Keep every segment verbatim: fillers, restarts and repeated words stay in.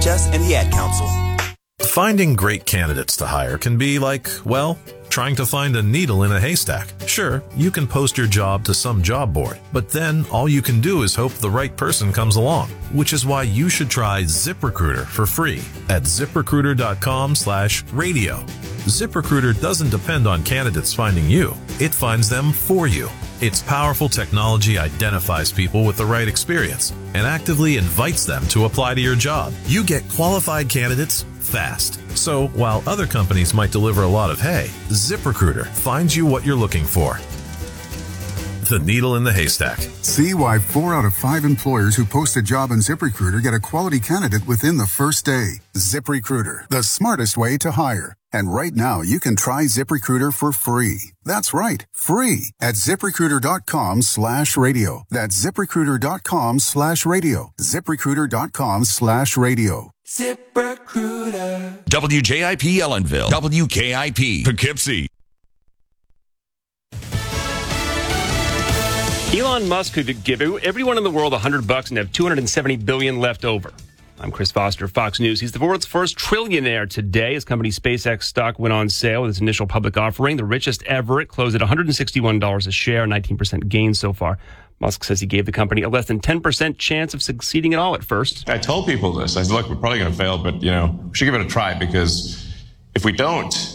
Just and the Ad Council. Finding great candidates to hire can be like, well, trying to find a needle in a haystack. Sure, you can post your job to some job board, but then all you can do is hope the right person comes along, which is why you should try ZipRecruiter for free at ZipRecruiter.com slash radio. ZipRecruiter doesn't depend on candidates finding you. It finds them for you. Its powerful technology identifies people with the right experience and actively invites them to apply to your job. You get qualified candidates fast. So while other companies might deliver a lot of hay, ZipRecruiter finds you what you're looking for. The needle in the haystack. See why four out of five employers who post a job on ZipRecruiter get a quality candidate within the first day. ZipRecruiter, the smartest way to hire. And right now, you can try ZipRecruiter for free. That's right, free at ZipRecruiter.com slash radio. That's ZipRecruiter.com slash radio. ZipRecruiter.com slash radio. ZipRecruiter. W J I P Ellenville. W K I P Poughkeepsie. Elon Musk could give everyone in the world one hundred bucks and have two hundred seventy billion dollars left over. I'm Chris Foster, Fox News. He's the world's first trillionaire today. His company SpaceX stock went on sale with its initial public offering, the richest ever. It closed at one hundred sixty-one dollars a share, nineteen percent gain so far. Musk says he gave the company a less than ten percent chance of succeeding at all at first. I told people this. I said, look, we're probably going to fail, but, you know, we should give it a try, because if we don't,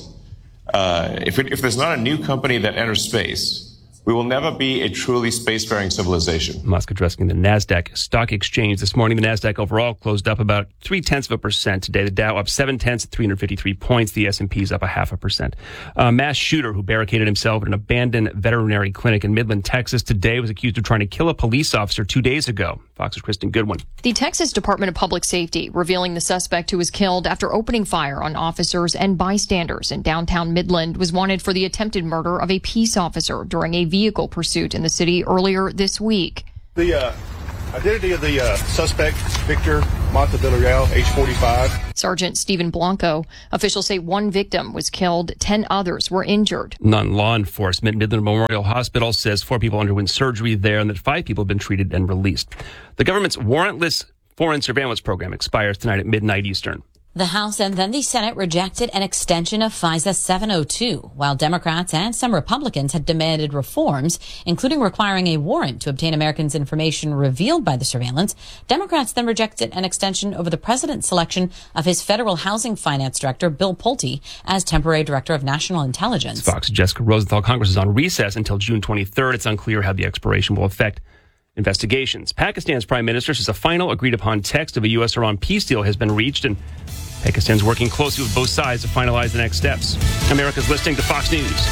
uh, if, it, if there's not a new company that enters space, we will never be a truly spacefaring civilization. Musk addressing the NASDAQ stock exchange this morning. The NASDAQ overall closed up about three-tenths of a percent today. The Dow up seven-tenths at three hundred fifty-three points. The S and P is up a half a percent. A mass shooter who barricaded himself at an abandoned veterinary clinic in Midland, Texas today was accused of trying to kill a police officer two days ago. Fox's Kristen Goodwin. The Texas Department of Public Safety revealing the suspect who was killed after opening fire on officers and bystanders in downtown Midland was wanted for the attempted murder of a peace officer during a vehicle pursuit in the city earlier this week. The uh, identity of the uh, suspect, Victor Monta del Real, age forty-five. Sergeant Stephen Blanco. Officials say one victim was killed, ten others were injured. Non-law enforcement. Midland Memorial Hospital says four people underwent surgery there and that five people have been treated and released. The government's warrantless foreign surveillance program expires tonight at midnight Eastern. The House and then the Senate rejected an extension of FISA seven oh two, while Democrats and some Republicans had demanded reforms, including requiring a warrant to obtain Americans' information revealed by the surveillance. Democrats then rejected an extension over the president's selection of his federal housing finance director, Bill Pulte, as temporary director of national intelligence. Fox Jessica Rosenthal. Congress is on recess until June twenty-third. It's unclear how the expiration will affect investigations. Pakistan's prime minister says a final agreed-upon text of a U S Iran peace deal has been reached, and Pakistan's working closely with both sides to finalize the next steps. America's listening to Fox News.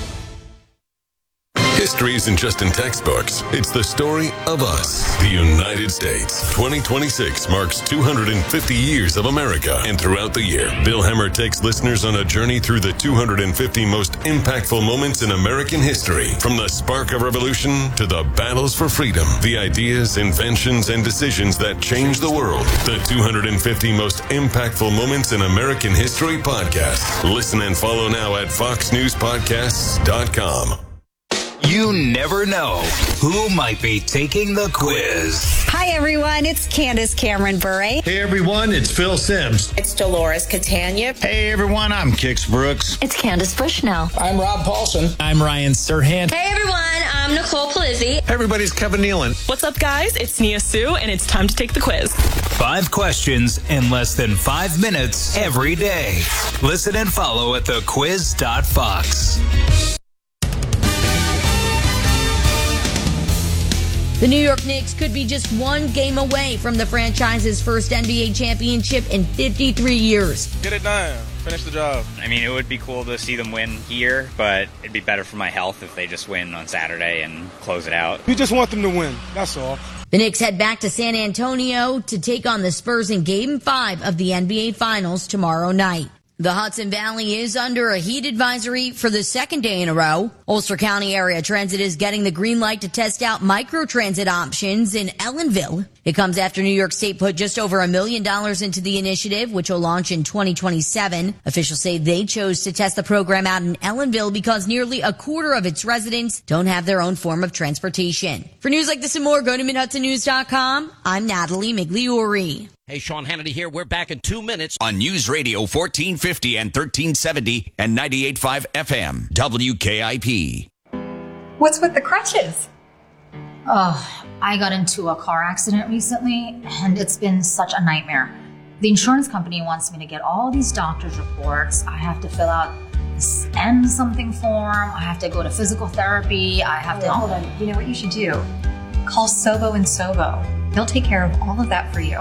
History isn't just in textbooks. It's the story of us, the United States. twenty twenty-six marks two hundred fifty years of America. And throughout the year, Bill Hemmer takes listeners on a journey through the two hundred fifty most impactful moments in American history. From the spark of revolution to the battles for freedom, the ideas, inventions, and decisions that changed the world. The two hundred fifty most impactful moments in American history podcast. Listen and follow now at fox news podcasts dot com. You never know who might be taking the quiz. Hi, everyone. It's Candace Cameron Bure. Hey, everyone. It's Phil Sims. It's Dolores Catania. Hey, everyone. I'm Kix Brooks. It's Candace Bushnell. I'm Rob Paulson. I'm Ryan Serhant. Hey, everyone. I'm Nicole Palizzi. Hey, everybody. It's Kevin Nealon. What's up, guys? It's Nia Sue, and it's time to take the quiz. Five questions in less than five minutes every day. Listen and follow at the quiz dot fox. The New York Knicks could be just one game away from the franchise's first N B A championship in fifty-three years. Get it done. Finish the job. I mean, it would be cool to see them win here, but it'd be better for my health if they just win on Saturday and close it out. We just want them to win. That's all. The Knicks head back to San Antonio to take on the Spurs in Game five of the N B A Finals tomorrow night. The Hudson Valley is under a heat advisory for the second day in a row. Ulster County Area Transit is getting the green light to test out microtransit options in Ellenville. It comes after New York State put just over a million dollars into the initiative, which will launch in twenty twenty-seven. Officials say they chose to test the program out in Ellenville because nearly a quarter of its residents don't have their own form of transportation. For news like this and more, go to mid hudson news dot com. I'm Natalie Migliori. Hey, Sean Hannity here. We're back in two minutes. On News Radio fourteen fifty and thirteen seventy and ninety-eight point five F M, W K I P. What's with the crutches? Oh, I got into a car accident recently, and it's been such a nightmare. The insurance company wants me to get all these doctor's reports. I have to fill out this N something form. I have to go to physical therapy. I have to... Hold on. You know what you should do? Call Sobo and Sobo. They'll take care of all of that for you.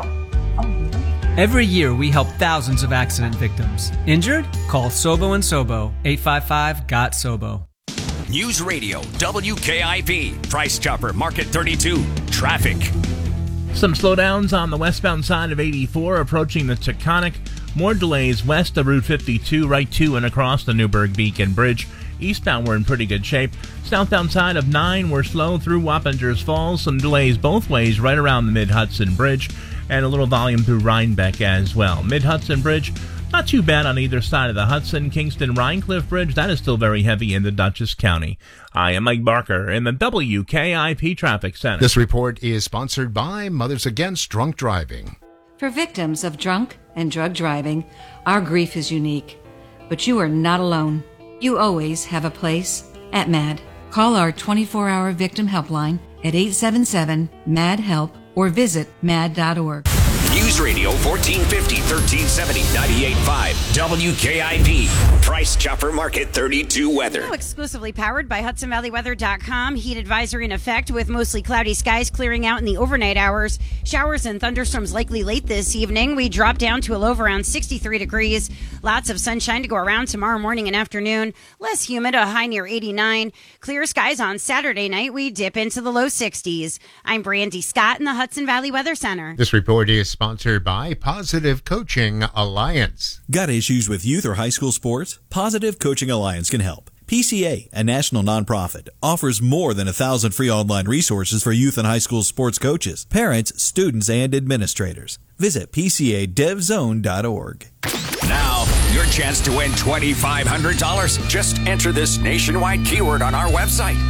Every year, we help thousands of accident victims. Injured? Call Sobo and Sobo. eight five five, G O T, S O B O. News Radio, W K I P. Price Chopper, Market thirty-two. Traffic. Some slowdowns on the westbound side of eighty-four approaching the Taconic. More delays west of Route fifty-two, right to and across the Newburgh Beacon Bridge. Eastbound, we're in pretty good shape. Southbound side of nine, we're slow through Wappingers Falls. Some delays both ways right around the Mid-Hudson Bridge. And a little volume through Rhinebeck as well. Mid-Hudson Bridge, not too bad on either side of the Hudson. Kingston-Rhinecliff Bridge, that is still very heavy in the Dutchess County. I am Mike Barker in the W K I P Traffic Center. This report is sponsored by Mothers Against Drunk Driving. For victims of drunk and drug driving, our grief is unique. But you are not alone. You always have a place at MAD. Call our twenty-four hour victim helpline at eight seven seven, M A D, HELP or visit mad dot org. News Radio fourteen fifty, thirteen seventy, ninety-eight point five, W K I P. Price Chopper Market thirty-two weather. Now exclusively powered by Hudson Valley Weather dot com. Heat advisory in effect with mostly cloudy skies clearing out in the overnight hours. Showers and thunderstorms likely late this evening. We drop down to a low of around sixty-three degrees. Lots of sunshine to go around tomorrow morning and afternoon. Less humid, a high near eighty-nine. Clear skies on Saturday night. We dip into the low sixties. I'm Brandy Scott in the Hudson Valley Weather Center. This report is sponsored by Positive Coaching Alliance. Got issues with youth or high school sports? Positive Coaching Alliance can help. P C A, a national nonprofit, offers more than a thousand free online resources for youth and high school sports coaches, parents, students, and administrators. Visit P C A dev zone dot org. Now, your chance to win twenty-five hundred dollars. Just enter this nationwide keyword on our website.